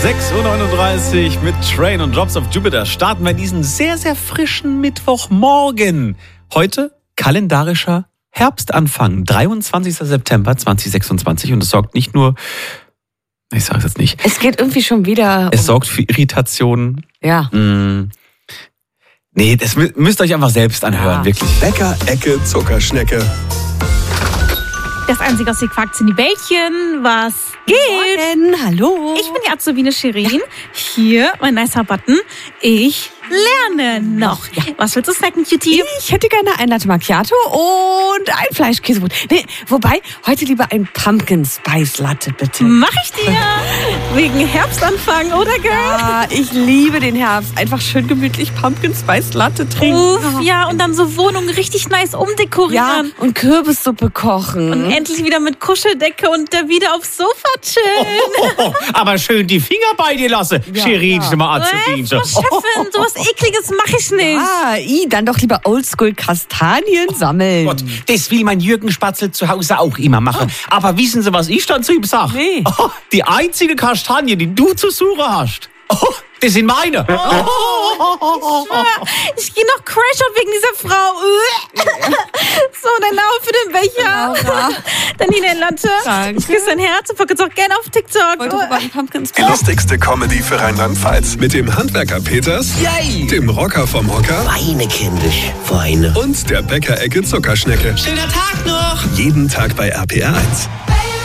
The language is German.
6.39 Uhr mit Train und Drops of Jupiter starten wir diesen sehr, sehr frischen Mittwochmorgen. Heute kalendarischer Herbstanfang, 23. September 2026. Und es sorgt nicht nur, ich sage es jetzt nicht. Es geht irgendwie schon wieder. Es sorgt für Irritationen. Ja. Nee, das müsst ihr euch einfach selbst anhören, wirklich. Bäcker-Ecke Zuckerschnecke. Das einzige aus den Quark sind die Bällchen. Was geht? Morgen, hallo. Ich bin die Azubine Shirin. Hier, mein nicer Button. Ich lerne noch. Ja. Was willst du snacken, Cutie? Ich hätte gerne ein Latte Macchiato und ein Fleischkäsebrot. Nee, wobei, heute lieber ein Pumpkin Spice Latte, bitte. Mach ich dir. Wegen Herbstanfang, oder, Girl? Ja, ich liebe den Herbst. Einfach schön gemütlich Pumpkin Spice Latte trinken. Uff, ja, und dann so Wohnung richtig nice Ja, umdekorieren. und Kürbissuppe kochen. Und endlich wieder mit Kuscheldecke und da wieder aufs Sofa chillen. Aber schön die Finger bei dir lassen, Ja, Shirin, ja. schon mal Azubine. Frau Chefin, sowas Ekliges mache ich nicht. Dann doch lieber Oldschool Kastanien sammeln. Gott, das will mein Jürgen Spatzel zu Hause auch immer machen. Aber wissen Sie, was ich dann zu ihm sage? Nee. Oh, die einzige Kastanie, die du zu suchen hast, das sind meine. Ich gehe noch Crash-Out wegen dieser Frau. So, dann Lauf für den Becher. Laura. Dann hier eine Latte. Danke. Ich küsse dein Herz und verkürze auch gerne auf TikTok. Heute über ein Pumpkin Die Spice. lustigste Comedy für Rheinland-Pfalz. Mit dem Handwerker Peters, dem Rocker vom Hocker Weine, kindisch, Weine. und der Bäcker-Ecke Zuckerschnecke. Schöner Tag noch! Jeden Tag bei RPR 1.